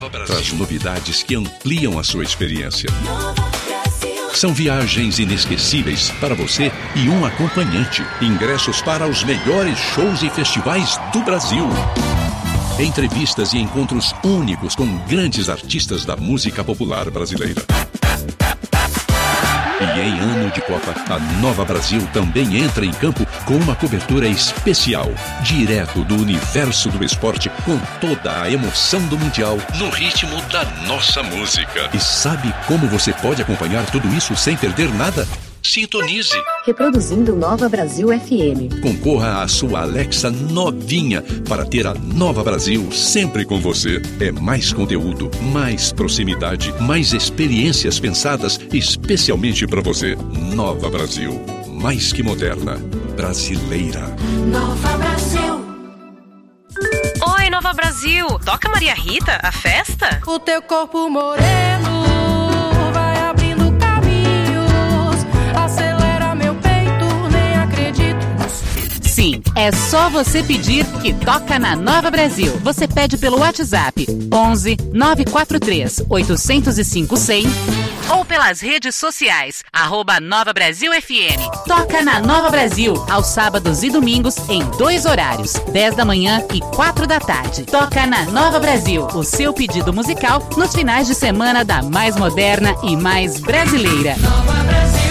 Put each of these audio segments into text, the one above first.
Traz novidades que ampliam a sua experiência. São viagens inesquecíveis para você e um acompanhante. Ingressos para os melhores shows e festivais do Brasil. Entrevistas e encontros únicos com grandes artistas da música popular brasileira. E em ano de Copa, a Nova Brasil também entra em campo com uma cobertura especial, direto do universo do esporte, com toda a emoção do Mundial, no ritmo da nossa música. E sabe como você pode acompanhar tudo isso sem perder nada? Sintonize. Reproduzindo Nova Brasil FM. Concorra à sua Alexa novinha para ter a Nova Brasil sempre com você. É mais conteúdo, mais proximidade, mais experiências pensadas especialmente para você. Nova Brasil. Mais que moderna. Brasileira. Nova Brasil. Oi, Nova Brasil. Toca Maria Rita, a festa? O teu corpo moreno Sim, é só você pedir que toca na Nova Brasil. Você pede pelo WhatsApp 11 943 805 100 ou pelas redes sociais @Nova Brasil FM. Toca na Nova Brasil aos sábados e domingos em 2 horários, 10 da manhã e 4 da tarde. Toca na Nova Brasil, o seu pedido musical nos finais de semana da mais moderna e mais brasileira. Nova Brasil.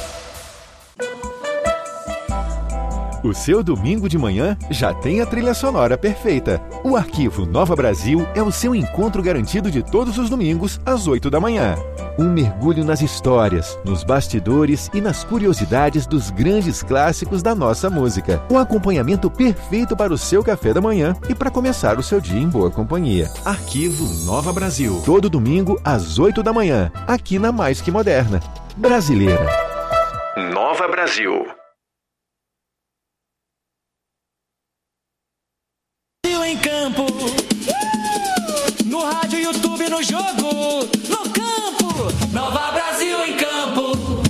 O seu domingo de manhã já tem a trilha sonora perfeita. O Arquivo Nova Brasil é o seu encontro garantido de todos os domingos, às 8 da manhã. Um mergulho nas histórias, nos bastidores e nas curiosidades dos grandes clássicos da nossa música. Um acompanhamento perfeito para o seu café da manhã e para começar o seu dia em boa companhia. Arquivo Nova Brasil. Todo domingo, às 8 da manhã, aqui na Mais Que Moderna. Brasileira. Nova Brasil. Em campo, no rádio, YouTube, no jogo, no campo, Nova Brasil em campo.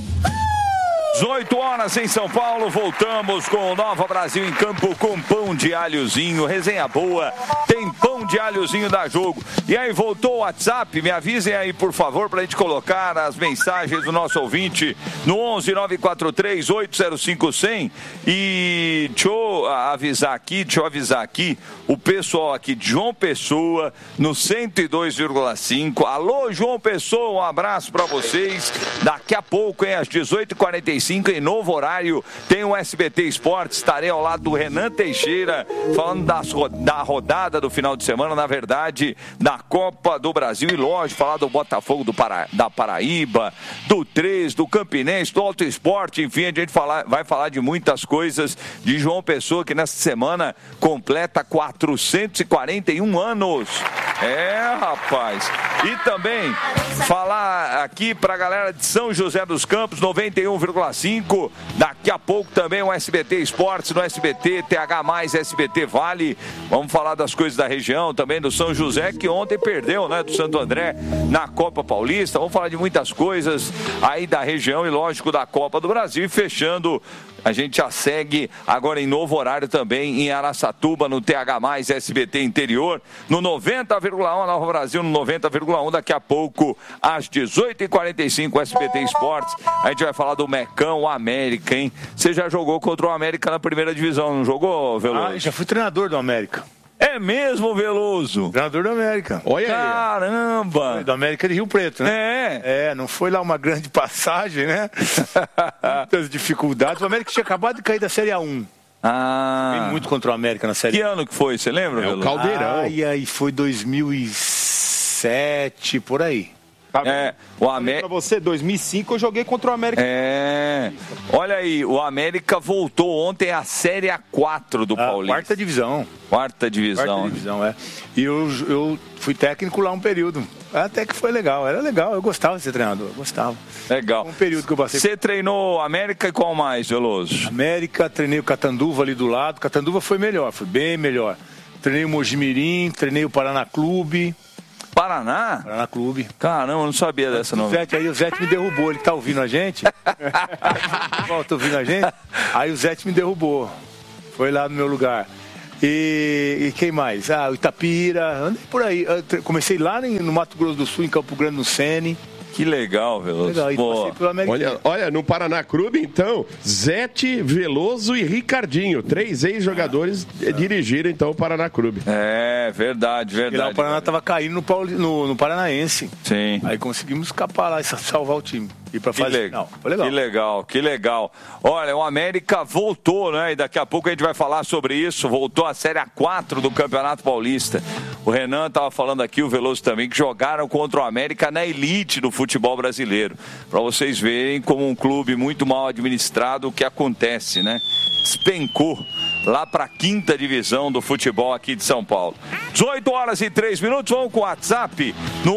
18 horas em São Paulo, voltamos com o Nova Brasil em campo com pão de alhozinho, resenha boa, tem pão de alhozinho da jogo. E aí, voltou o WhatsApp, me avisem aí, por favor, pra gente colocar as mensagens do nosso ouvinte no 11 943 805 100. E deixa eu avisar aqui, o pessoal aqui de João Pessoa, no 102,5. Alô, João Pessoa, um abraço pra vocês. Daqui a pouco, às 18h45, em novo horário, tem o SBT Esportes. Estarei ao lado do Renan Teixeira, falando da rodada do final de semana, na verdade, da Copa do Brasil. E lógico, falar do Botafogo da Paraíba, do 3, do Campinense, do Alto Esporte. Enfim, a gente vai falar de muitas coisas de João Pessoa, que nessa semana completa 441 anos. É, rapaz. E também falar aqui pra galera de São José dos Campos, 91,5. Daqui a pouco também o SBT Esportes no SBT, TH+, SBT Vale. Vamos falar das coisas da região, também do São José, que ontem perdeu, né, do Santo André na Copa Paulista. Vamos falar de muitas coisas aí da região e, lógico, da Copa do Brasil. E fechando, a gente já segue agora em novo horário também em Araçatuba, no TH+, SBT Interior, no 90,1, Nova Brasil no 90,1. Daqui a pouco, às 18h45, SBT Esportes. A gente vai falar do Mecão, o América, hein? Você já jogou contra o América na primeira divisão, não jogou, Veloso? Já fui treinador do América. É mesmo, Veloso? Treinador do América. Olha aí. Caramba! Do América de Rio Preto, né? Não foi lá uma grande passagem, né? Muitas dificuldades. O América tinha acabado de cair da Série A1. Tem muito contra o América na Série Que ano que foi, você lembra, Veloso? O Caldeirão. E aí foi 2007, por aí. O América. Pra você, 2005 eu joguei contra o América. Olha aí, o América voltou ontem à Série A4 do Paulista. Quarta divisão. Quarta divisão, E eu fui técnico lá um período. Até que foi legal, era legal. Eu gostava de ser treinador, eu gostava. Legal. Um período que eu passei. Você treinou América e qual mais, Veloso? América, treinei o Catanduva ali do lado. Catanduva foi melhor, foi bem melhor. Treinei o Mojimirim, treinei o Paraná Clube. Paraná? Paraná Clube. Caramba, eu não sabia dessa não. O Zete me derrubou, ele tá ouvindo a gente. Tá ouvindo a gente? Aí o Zete me derrubou. Foi lá no meu lugar. E quem mais? O Itapira, andei por aí. Eu comecei lá no Mato Grosso do Sul, em Campo Grande, no Sene. Que legal, Veloso. Olha, no Paraná Clube, então, Zete, Veloso e Ricardinho. 3 ex-jogadores dirigiram, então, o Paraná Clube. É, verdade. E lá o Paraná estava caindo no Paranaense. Sim. Aí conseguimos escapar lá e salvar o time. E pra fazer final. Foi legal. Que legal. Olha, o América voltou, né? E daqui a pouco a gente vai falar sobre isso. Voltou a Série A4 do Campeonato Paulista. O Renan estava falando aqui, o Veloso também, que jogaram contra o América na elite do futebol brasileiro. Para vocês verem como um clube muito mal administrado, o que acontece, né? Despencou lá para a 5ª divisão do futebol aqui de São Paulo. 18h03, vamos com o WhatsApp no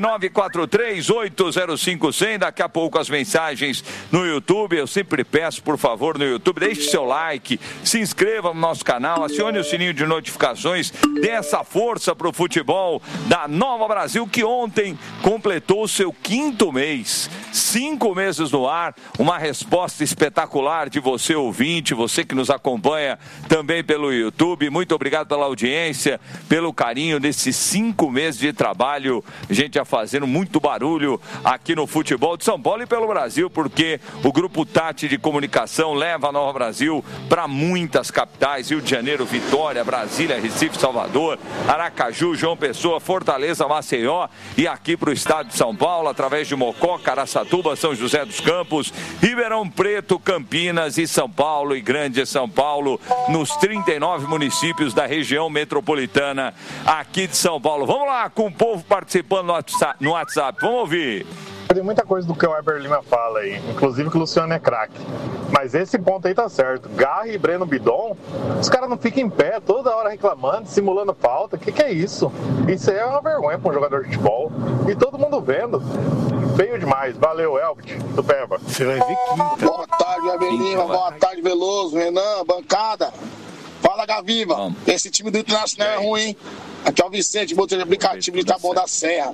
11-943-805-100. Daqui a pouco as mensagens no YouTube. Eu sempre peço, por favor, no YouTube, deixe seu like, se inscreva no nosso canal, acione o sininho de notificações, dê essa força para o futebol da Nova Brasil, que ontem completou o seu 5º mês. 5 meses no ar, uma resposta espetacular de você, ouvinte, você que nos acompanha também pelo YouTube. Muito obrigado pela audiência, pelo carinho desses 5 meses de trabalho, gente já fazendo muito barulho aqui no futebol de São Paulo e pelo Brasil, porque o Grupo Tati de Comunicação leva a Nova Brasil para muitas capitais: Rio de Janeiro, Vitória, Brasília, Recife, Salvador, Aracaju, João Pessoa, Fortaleza, Maceió e aqui para o estado de São Paulo, através de Mococa, Araçatuba, São José dos Campos, Ribeirão Preto, Campinas e São Paulo e Grande São Paulo, nos 39 municípios da região metropolitana aqui de São Paulo. Vamos lá, com o povo participando no WhatsApp. Vamos ouvir. Tem muita coisa do que o Weber Lima fala aí, inclusive que o Luciano é craque. Mas esse ponto aí tá certo. Garra e Breno Bidon, os caras não ficam em pé toda hora reclamando, simulando falta. O que é isso? Isso aí é uma vergonha para um jogador de futebol. E todo mundo vendo. Feio demais. Valeu, Elbit, do Peba. Você vai ver quinta. Boa tarde, Weber Lima. Boa tarde, Veloso, Renan, bancada. Fala, Gaviva. Esse time do Internacional é ruim. Aqui é o Vicente, motor aplicativo de Taboão da Serra.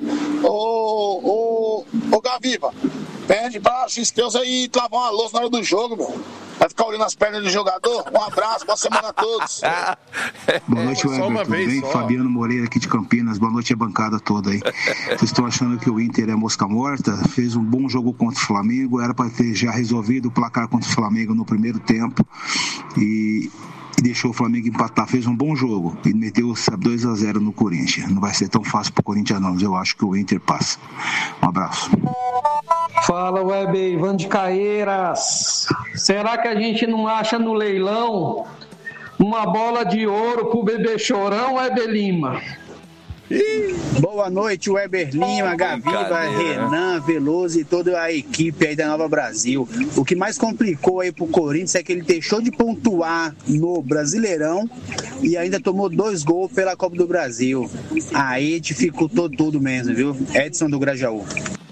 Ô, Gaviva, pede pra X-Teus aí lavar uma louça na hora do jogo, meu. Vai ficar olhando as pernas do jogador. Um abraço, boa semana a todos. Boa noite, Weber, tudo bem? Fabiano Moreira aqui de Campinas. Boa noite a bancada toda aí. Vocês estão achando que o Inter é mosca morta? Fez um bom jogo contra o Flamengo. Era para ter já resolvido o placar contra o Flamengo no primeiro tempo. E deixou o Flamengo empatar, fez um bom jogo e meteu 2-0 no Corinthians. Não vai ser tão fácil pro Corinthians não, mas eu acho que o Inter passa. Um abraço. Fala, Weber, Ivan de Caeiras. Será que a gente não acha no leilão uma bola de ouro pro bebê chorão, Weber Lima? Boa noite, Weber Lima, Gaviva, Renan, Veloso e toda a equipe aí da Nova Brasil. O que mais complicou aí pro Corinthians é que ele deixou de pontuar no Brasileirão e ainda tomou 2 gols pela Copa do Brasil. Aí dificultou tudo mesmo, viu? Edson do Grajaú.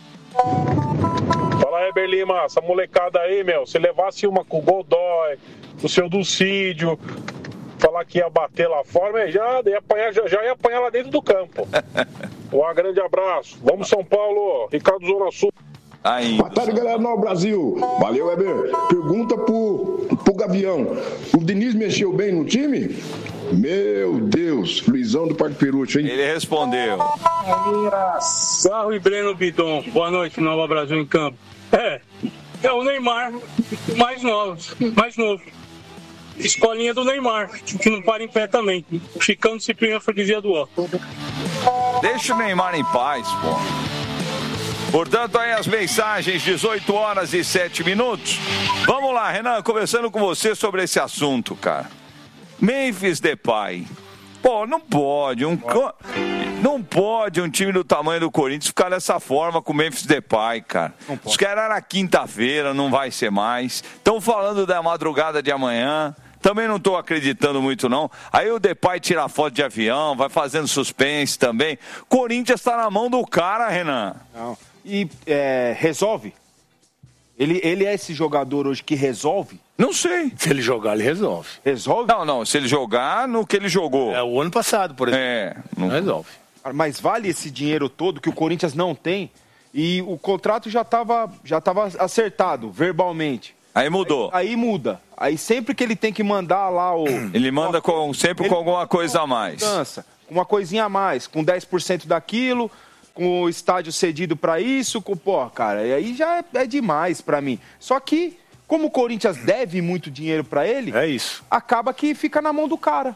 Fala, Weber Lima, essa molecada aí, meu, se levasse uma com o Godoy, o seu Dulcídio, falar que ia bater lá fora, já ia apanhar lá dentro do campo. Um grande abraço. Vamos, São Paulo. Ricardo Zona Sul. Boa tarde, galera do Nova Brasil. Valeu, Weber. Pergunta pro Gavião. O Diniz mexeu bem no time? Meu Deus. Luizão do Parque Perucho, hein? Ele respondeu. Garro e Breno Bidon. Boa noite, Nova Brasil em campo. É o Neymar mais novo. Escolinha do Neymar, que não para em pé também. Chicão disciplina freguesia do ó. Deixa o Neymar em paz, pô. Portanto, aí as mensagens, 18h07. Vamos lá, Renan, conversando com você sobre esse assunto, cara. Memphis Depay. Pô, não pode um time do tamanho do Corinthians ficar dessa forma com o Memphis Depay, cara. Os caras na quinta-feira, não vai ser mais. Estão falando da madrugada de amanhã. Também não estou acreditando muito, não. Aí o Depay tira foto de avião, vai fazendo suspense também. Corinthians está na mão do cara, Renan. Não. E resolve? Ele é esse jogador hoje que resolve? Não sei. Se ele jogar, ele resolve. Resolve? Não. Se ele jogar no que ele jogou. O ano passado, por exemplo. Não resolve. Mas vale esse dinheiro todo que o Corinthians não tem? E o contrato já estava acertado, verbalmente. Aí mudou. Aí muda. Aí sempre que ele tem que mandar lá o... Ele manda sempre com alguma coisa a mais. Mudança, uma coisinha a mais, com 10% daquilo, com o estádio cedido para isso, cara, e aí já é demais para mim. Só que, como o Corinthians deve muito dinheiro para ele... É isso. Acaba que fica na mão do cara.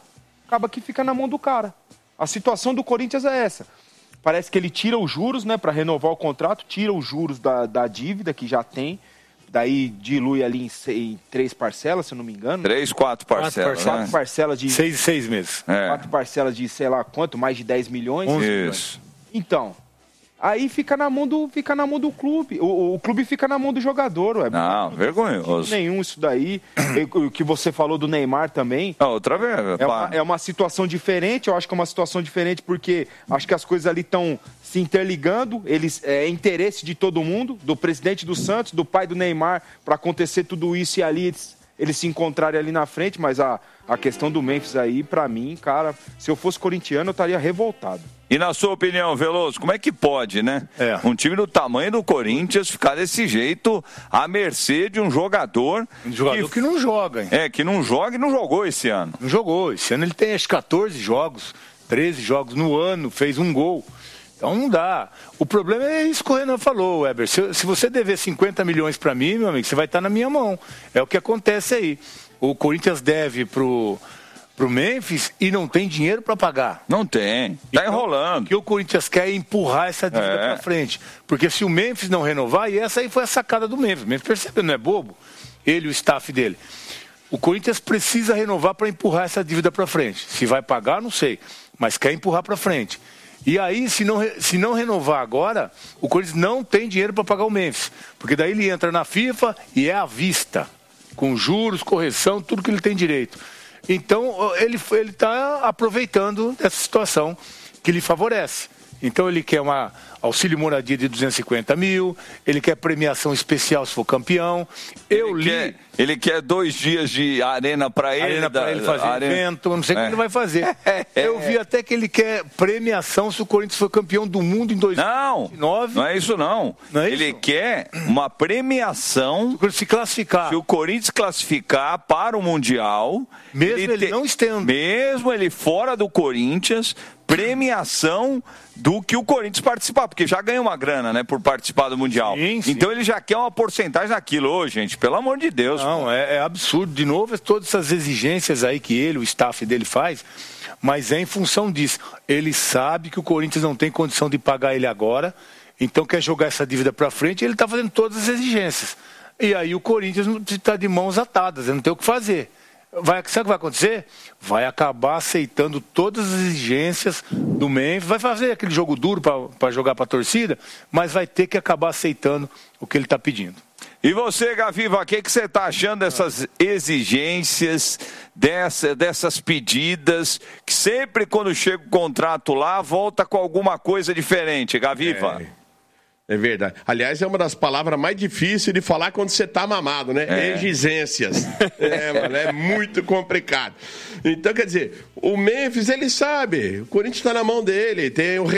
A situação do Corinthians é essa. Parece que ele tira os juros, né, para renovar o contrato, tira os juros da dívida que já tem, daí dilui ali em 3 parcelas, se eu não me engano. 3, 4 parcelas. 4 parcelas de... 6 meses. 4 parcelas de, sei lá quanto, mais de 10 milhões. 11 milhões. Então, aí fica na mão do clube. O clube fica na mão do jogador. Não, vergonhoso. Nenhum isso daí. O que você falou do Neymar também. Outra vez. É uma situação diferente. Eu acho que é uma situação diferente porque acho que as coisas ali estão se interligando. É interesse de todo mundo, do presidente do Santos, do pai do Neymar, para acontecer tudo isso e ali eles se encontrarem ali na frente. Mas a questão do Memphis aí, pra mim, cara, se eu fosse corintiano, eu estaria revoltado. E na sua opinião, Veloso, como é que pode, né? Um time do tamanho do Corinthians ficar desse jeito à mercê de um jogador... que não joga, hein? Que não joga e não jogou esse ano. Não jogou. Esse ano ele tem acho 14 jogos, 13 jogos no ano, fez um gol. Então não dá. O problema é isso que o Renan falou, Weber. Se você dever 50 milhões para mim, meu amigo, você vai estar na minha mão. É o que acontece aí. O Corinthians deve pro Memphis e não tem dinheiro para pagar. Não tem. Tá enrolando. O que o Corinthians quer é empurrar essa dívida para frente. Porque se o Memphis não renovar, e essa aí foi a sacada do Memphis. O Memphis percebeu, não é bobo? Ele e o staff dele. O Corinthians precisa renovar para empurrar essa dívida para frente. Se vai pagar, não sei. Mas quer empurrar para frente. E aí, se não renovar agora, o Corinthians não tem dinheiro para pagar o Memphis. Porque daí ele entra na FIFA e é à vista. Com juros, correção, tudo que ele tem direito. Então, ele está aproveitando dessa situação que lhe favorece. Então, ele quer uma auxílio moradia de 250 mil, ele quer premiação especial se for campeão. Ele quer 2 dias de arena para ele. Arena para ele fazer evento, eu não sei o que ele vai fazer. Eu vi até que ele quer premiação se o Corinthians for campeão do mundo em 2009. Não é isso não. Ele quer uma premiação se classificar. Se o Corinthians classificar para o Mundial, mesmo ele não estando. Mesmo ele fora do Corinthians, premiação do que o Corinthians participar, porque já ganhou uma grana, né, por participar do Mundial. Sim. Então ele já quer uma porcentagem daquilo. Ô, gente, pelo amor de Deus. Não, é absurdo. De novo, todas essas exigências aí que ele, o staff dele faz, mas é em função disso. Ele sabe que o Corinthians não tem condição de pagar ele agora, então quer jogar essa dívida para frente e ele está fazendo todas as exigências. E aí o Corinthians está de mãos atadas, ele não tem o que fazer. Sabe o que vai acontecer? Vai acabar aceitando todas as exigências do Memphis, vai fazer aquele jogo duro para jogar para a torcida, mas vai ter que acabar aceitando o que ele está pedindo. E você, Gaviva, o que você está achando dessas exigências, dessas pedidas, que sempre quando chega o contrato lá, volta com alguma coisa diferente, Gaviva? É verdade. Aliás, é uma das palavras mais difíceis de falar quando você está mamado, né? Exigências. Mano, é muito complicado. Então, quer dizer, o Memphis, ele sabe. O Corinthians está na mão dele.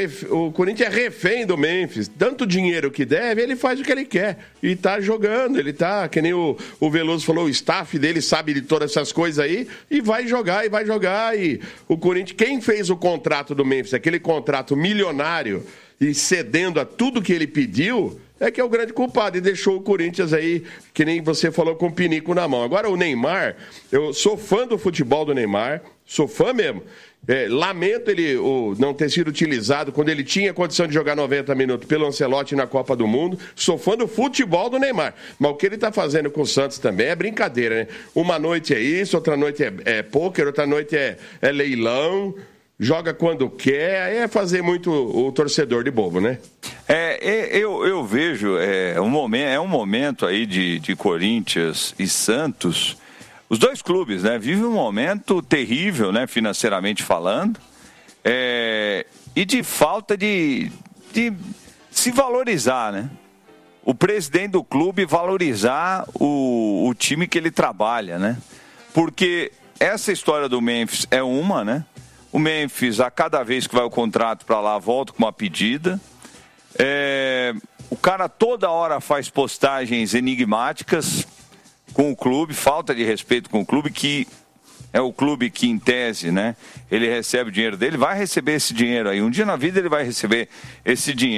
O Corinthians é refém do Memphis. Tanto dinheiro que deve, ele faz o que ele quer. E está jogando. Ele está, que nem o Veloso falou, o staff dele sabe de todas essas coisas aí. E vai jogar, e vai jogar. E o Corinthians, quem fez o contrato do Memphis, aquele contrato milionário, e cedendo a tudo que ele pediu, é que é o grande culpado e deixou o Corinthians aí, que nem você falou, com o pinico na mão. Agora o Neymar, eu sou fã do futebol do Neymar, sou fã mesmo. Lamento ele não ter sido utilizado quando ele tinha condição de jogar 90 minutos pelo Ancelotti na Copa do Mundo. Sou fã do futebol do Neymar. Mas o que ele está fazendo com o Santos também é brincadeira, né? Uma noite é isso, outra noite é pôquer, outra noite é leilão. Joga quando quer, é fazer muito o torcedor de bobo, né? Eu vejo, um momento aí de Corinthians e Santos, os dois clubes, né, vivem um momento terrível, né, financeiramente falando, e de falta de se valorizar, né? O presidente do clube valorizar o time que ele trabalha, né? Porque essa história do Memphis é uma, né? O Memphis, a cada vez que vai o contrato para lá, volta com uma pedida. O cara toda hora faz postagens enigmáticas, com o clube, falta de respeito com o clube, que é o clube que, em tese, né, ele recebe o dinheiro dele, vai receber esse dinheiro aí. Um dia na vida ele vai receber esse dinheiro.